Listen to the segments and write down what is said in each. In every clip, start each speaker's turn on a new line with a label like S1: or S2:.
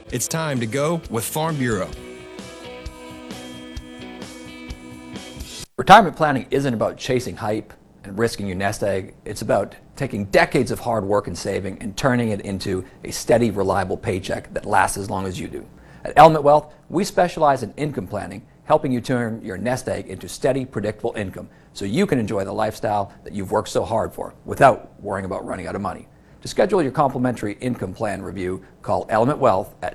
S1: It's time to go with Farm Bureau.
S2: Retirement planning isn't about chasing hype and risking your nest egg. It's about taking decades of hard work and saving and turning it into a steady, reliable paycheck that lasts as long as you do. At Element Wealth, we specialize in income planning, helping you turn your nest egg into steady, predictable income so you can enjoy the lifestyle that you've worked so hard for without worrying about running out of money. To schedule your complimentary income plan review, call Element Wealth at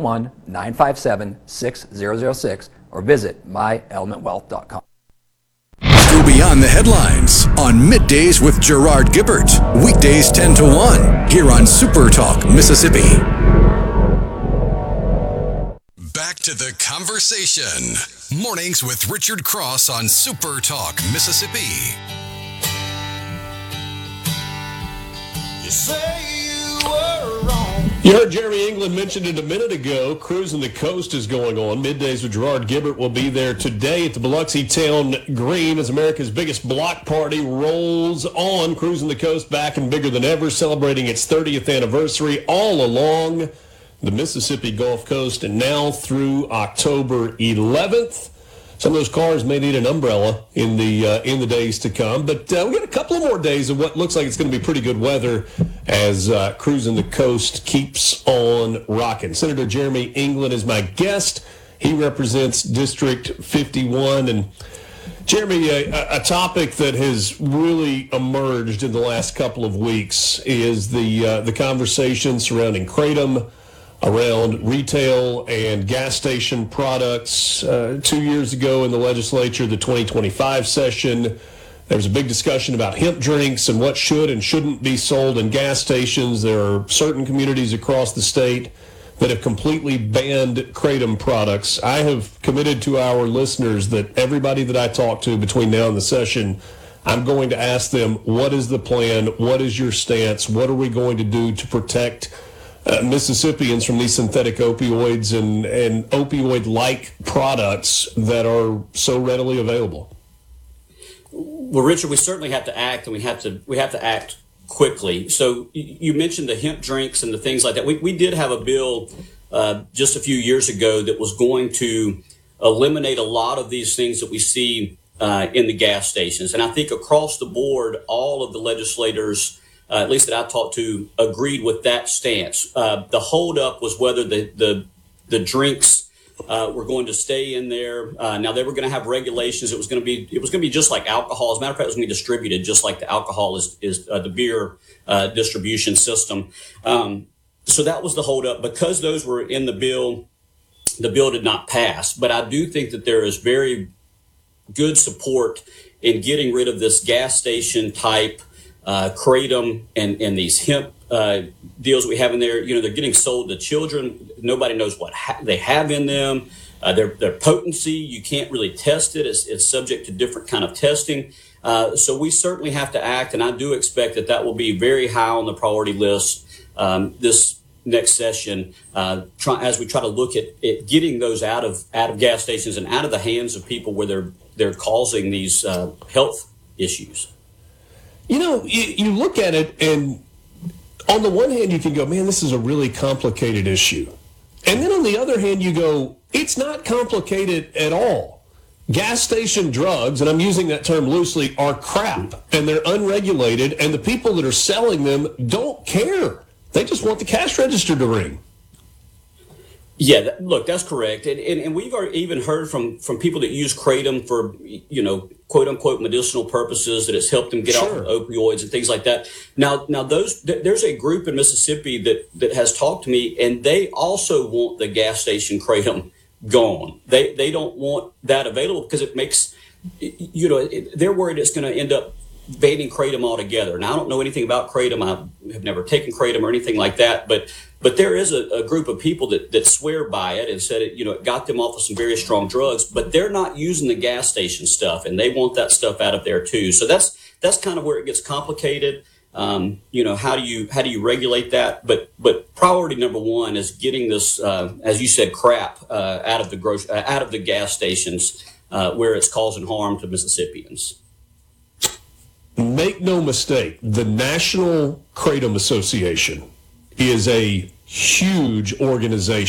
S2: 601-957-6006 or visit myelementwealth.com.
S3: Go beyond the headlines on Middays with Gerard Gibbert. Weekdays 10 to 1 here on Super Talk, Mississippi. Back to the conversation. Mornings with Richard Cross on Super Talk, Mississippi.
S4: You say you were wrong.
S5: You heard Jeremy England mentioned it a minute ago. Cruising the Coast is going on. Middays with Gerard Gibbert will be there today at the Biloxi Town Green as America's biggest block party rolls on. Cruising the Coast back and bigger than ever, celebrating its 30th anniversary all along the Mississippi Gulf Coast and now through October 11th. Some of those cars may need an umbrella in the days to come, but we got a couple of more days of what looks like it's going to be pretty good weather as Cruising the Coast keeps on rocking. Senator Jeremy England is my guest. He represents District 51. And Jeremy, a topic that has really emerged in the last couple of weeks is the conversation surrounding kratom, around retail and gas station products. 2 years ago in the legislature, the 2025 session, there was a big discussion about hemp drinks and what should and shouldn't be sold in gas stations. There are certain communities across the state that have completely banned kratom products. I have committed to our listeners that everybody that I talk to between now and the session, I'm going to ask them, what is the plan? What is your stance? What are we going to do to protect Mississippians from these synthetic opioids and opioid-like products that are so readily available?
S6: Well, Richard, we certainly have to act, and we have to act quickly. So you mentioned the hemp drinks and the things like that. We did have a bill just a few years ago that was going to eliminate a lot of these things that we see in the gas stations. And I think across the board, all of the legislators, at least that I talked to, agreed with that stance. The holdup was whether the drinks were going to stay in there. Now they were going to have regulations. It was going to be just like alcohol. As a matter of fact, it was going to be distributed just like the alcohol is the beer distribution system. So that was the holdup. Because those were in the bill did not pass. But I do think that there is very good support in getting rid of this gas station type kratom and these hemp deals we have in there. You know, they're getting sold to children. Nobody knows what they have in them. Their potency, you can't really test it. It's subject to different kind of testing. So we certainly have to act, and I do expect that will be very high on the priority list this next session, as we try to look at getting those out of gas stations and out of the hands of people where they're causing these health issues.
S5: You know, you look at it, and on the one hand, you can go, man, this is a really complicated issue. And then on the other hand, you go, it's not complicated at all. Gas station drugs, and I'm using that term loosely, are crap, and they're unregulated, and the people that are selling them don't care. They just want the cash register to ring.
S6: Yeah, look, that's correct. And we've even heard from people that use kratom for, quote unquote medicinal purposes, that it's helped them get off of opioids and things like that. Now there's a group in Mississippi that has talked to me, and they also want the gas station kratom gone. They don't want that available because it makes, they're worried it's going to end up banning kratom altogether. Now, I don't know anything about kratom. I have never taken kratom or anything like that, but there is a group of people that swear by it and said it got them off of some very strong drugs, but they're not using the gas station stuff, and they want that stuff out of there too. So that's kind of where it gets complicated. How do you regulate that? But priority number one is getting this, as you said, crap out of the gas stations where it's causing harm to Mississippians.
S5: Make no mistake, the National Kratom Association is a huge organization.